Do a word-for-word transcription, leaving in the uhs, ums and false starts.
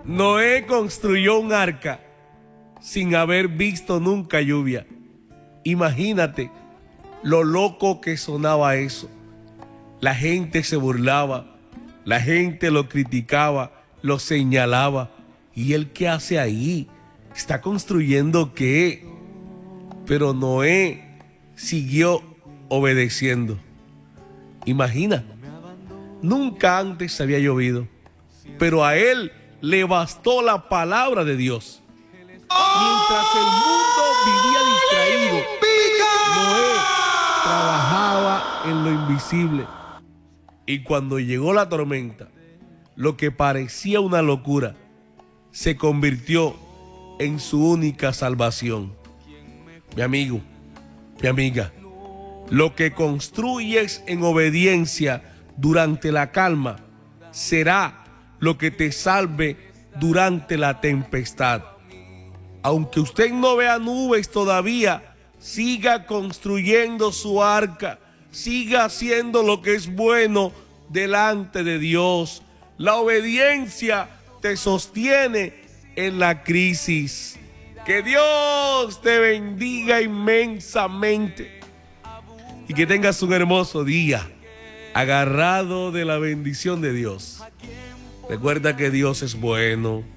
Noé construyó un arca sin haber visto nunca lluvia. Imagínate lo loco que sonaba eso. La gente se burlaba, la gente lo criticaba, lo señalaba. ¿Y él qué hace ahí? ¿Está construyendo qué? Pero Noé siguió obedeciendo. Imagina, nunca antes había llovido, pero a él le bastó la palabra de Dios. Mientras el mundo vivía distraído, Noé trabajaba en lo invisible. Y cuando llegó la tormenta, lo que parecía una locura se convirtió en su única salvación. Mi amigo, mi amiga, lo que construyes en obediencia durante la calma será lo que te salve durante la tempestad. Aunque usted no vea nubes todavía, siga construyendo su arca, siga haciendo lo que es bueno delante de Dios. La obediencia te sostiene en la crisis. Que Dios te bendiga inmensamente y que tengas un hermoso día agarrado de la bendición de Dios. Recuerda que Dios es bueno.